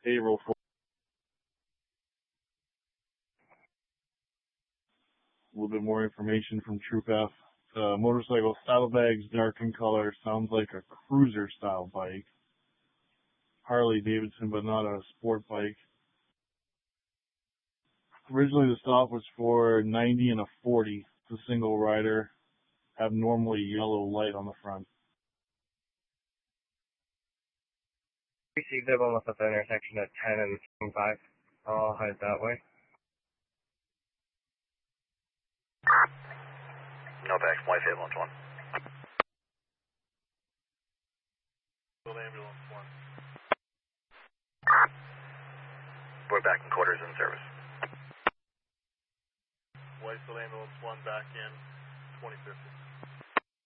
April 4th. A little bit more information from Troop F. Motorcycle saddlebags, dark in color, sounds like a cruiser style bike. Harley Davidson, but not a sport bike. Originally the stop was for 90 and a 40. It's a single rider. Abnormally yellow light on the front. Received it almost at the intersection at 10 and 5. I'll head that way. No back, White Ambulance 1. Ambulance 1. We're back in quarters in service. Whitesville Ambulance 1 back in 2050.